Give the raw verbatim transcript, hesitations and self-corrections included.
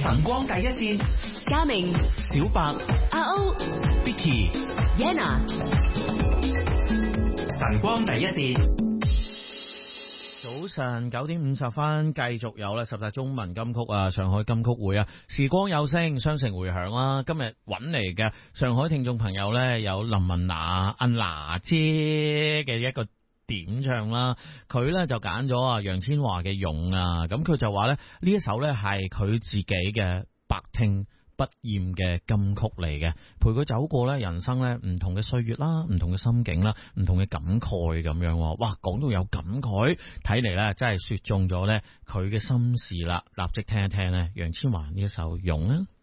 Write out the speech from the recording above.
晨光第一線， 嘉明、 小白、 阿歐、 Vicky、 Yana。 晨光第一線。 早上九點五十分，繼續有咧十大中文金曲啊，上海金曲會啊，時光有聲，雙城回響啦。今日揾嚟嘅上海聽眾朋友咧，有林文娜阿娜姐嘅一個點唱啦，佢咧就揀咗啊楊千嬅嘅《勇》啊，咁佢就話咧呢一首咧係佢自己嘅百聽不厭嘅金曲嚟嘅，陪佢走過咧人生咧唔同嘅歲月啦，唔同嘅心境啦，唔同嘅感慨咁樣。哇，講到有感慨，睇嚟咧真係說中咗咧佢嘅心事啦。立即聽一聽咧楊千嬅呢一首《勇》啊。